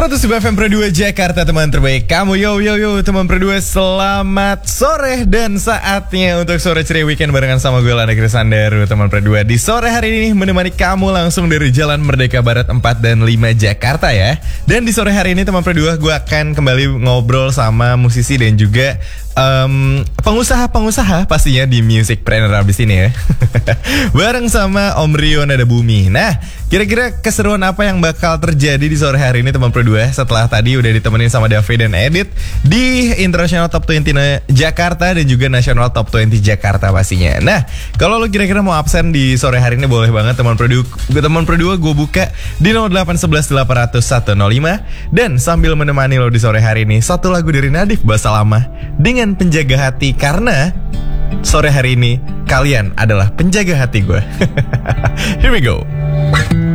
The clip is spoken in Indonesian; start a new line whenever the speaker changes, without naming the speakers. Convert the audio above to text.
107 FM Pro 2 Jakarta, teman terbaik kamu. Yo teman Pro 2, selamat sore. Dan saatnya untuk sore ceria weekend barengan sama gue, Landa Krisander, teman Pro 2. Di sore hari ini menemani kamu langsung dari Jalan Merdeka Barat 4 dan 5 Jakarta ya. Dan di sore hari ini teman Pro 2, gue akan kembali ngobrol sama musisi dan juga pengusaha-pengusaha pastinya di Musicpreneur abis ini ya. Bareng sama Om Rio Nada Bumi. Nah, kira-kira keseruan apa yang bakal terjadi di sore hari ini teman Pro 2, setelah tadi udah ditemenin sama David dan Edit di International Top 20 Jakarta dan juga National Top 20 Jakarta pastinya. Nah, kalau lo kira-kira mau absen di sore hari ini boleh banget teman Pro 2, gue buka di 0811 800 105. Dan sambil menemani lo di sore hari ini, satu lagu dari Nadif Bahasa Lama dengan Penjaga Hati, karena sore hari ini kalian adalah penjaga hati gue. Here we go.